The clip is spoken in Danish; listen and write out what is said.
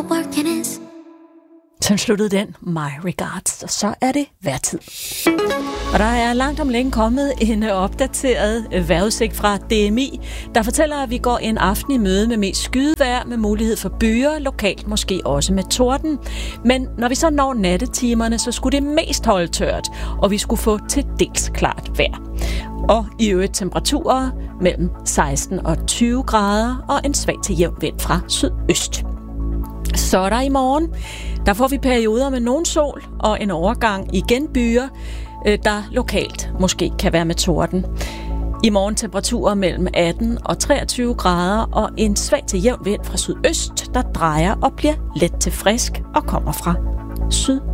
Så sluttede den My Regards, og så er det vejrtid. Og der er langt om længe kommet en opdateret vejrudsigt fra DMI, der fortæller, at vi går en aften i møde med mest skydevejr med mulighed for byer, lokalt måske også med torden. Men når vi så når nattetimerne, så skulle det mest holde tørt, og vi skulle få til dels klart vejr. Og i øvrigt temperaturer mellem 16 og 20 grader og en svag til jævn vind fra sydøst. Så er der i morgen. Der får vi perioder med nogen sol og en overgang igen byer, der lokalt måske kan være med torden. I morgen temperaturer mellem 18 og 23 grader og en svag til jævn vind fra sydøst, der drejer og bliver let til frisk og kommer fra syd.